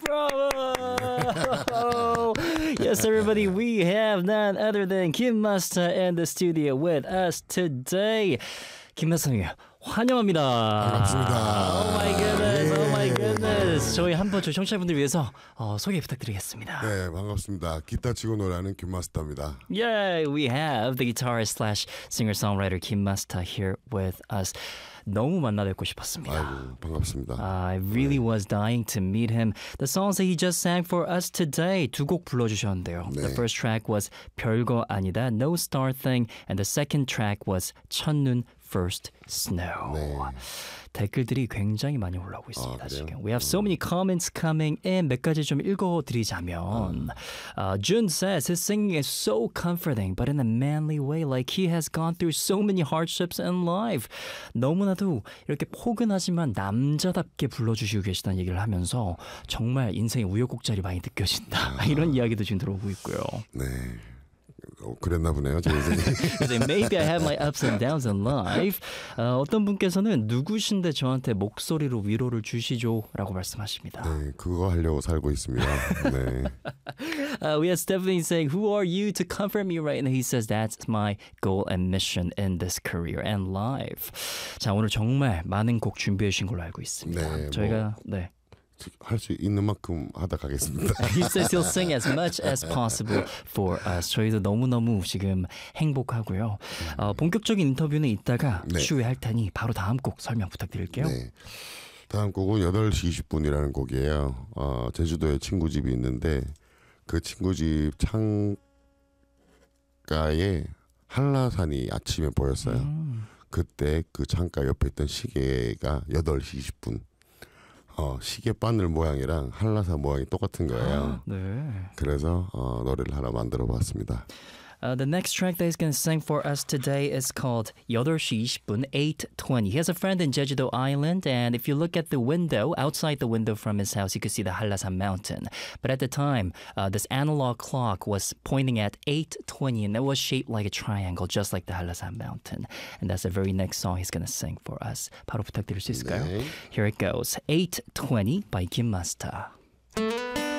Bravo! Yes, everybody, we have none other than Kim Masta in the studio with us today. 김 마스터님 환영합니다. 반갑습니다. Oh my goodness, oh my goodness. 저희 한번 저희 청취자분들 위해서 소개 부탁드리겠습니다. 네, 반갑습니다. 기타 치고 노래하는 김마스터입니다. Yeah, we have the guitarist slash singer-songwriter Kim Masta here with us. 너무 만나 뵙고 싶었습니다. 아이고, 반갑습니다. I really was dying to meet him. The songs that he just sang for us today 두 곡 불러주셨는데요. 네. The first track was 별거 아니다, No Star Thing, and the second track was 첫눈 First Snow. 네. 댓글들이 굉장히 많이 올라오고 있습니다. 그래요? 지금. We have so many comments coming in. 몇 가지 좀 읽어드리자면 Jun says his singing is so comforting but in a manly way like he has gone through so many hardships in life. 너무나도 이렇게 포근하지만 남자답게 불러주시고 계시다는 얘기를 하면서 정말 인생의 우여곡절이 많이 느껴진다. 이런 이야기도 지금 들어오고 있고요. 네. 그랬나 보네요. 제 인생이. 그래서 maybe I have my ups and downs in life. 어떤 분께서는 누구신데 저한테 목소리로 위로를 주시죠라고 말씀하십니다. 네, 그거 하려고 살고 있습니다. 네. We have Stephanie saying, "Who are you to comfort me right now?" He says, "That's my goal and mission in this career and life." 자, 오늘 정말 많은 곡 준비해 주신 걸로 알고 있습니다. 네, 저희가 네. 할 수 있는 만큼 하다 가겠습니다. He says he'll sing as much as possible for us. 저희도 너무너무 지금 행복하고요. 본격적인 인터뷰는 이따가 네. 추후에 할 테니 바로 다음 곡 설명 부탁드릴게요. 네. 다음 곡은 8시 20분이라는 곡이에요. 제주도에 친구 집이 있는데 그 친구 집 창가에 한라산이 아침에 보였어요. 그때 그 창가 옆에 있던 시계가 8시 20분. 시계 바늘 모양이랑 한라산 모양이 똑같은 거예요. 네. 그래서 노래를 하나 만들어 봤습니다. The next track that he's going to sing for us today is called 8시 20분, 8:20. He has a friend in Jeju-do Island, and if you look at the window, outside the window from his house, you could see the Hallasan mountain. But at the time, this analog clock was pointing at 8:20, and it was shaped like a triangle, just like the Hallasan mountain. And that's the very next song he's going to sing for us. 바로 부탁드릴 수 있을까요? 네. Here it goes, 8:20 by Kim Masta.